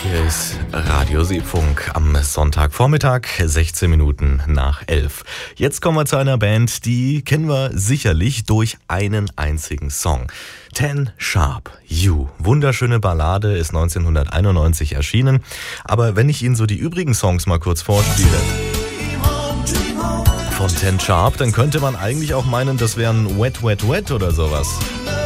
Hier ist Radio Seefunk am Sonntagvormittag, 16 Minuten nach 11. Jetzt kommen wir zu einer Band, die kennen wir sicherlich durch einen einzigen Song. Ten Sharp, You. Wunderschöne Ballade, ist 1991 erschienen. Aber wenn ich Ihnen so die übrigen Songs mal kurz vorspiele von Ten Sharp, dann könnte man eigentlich auch meinen, das wären Wet, Wet, Wet oder sowas.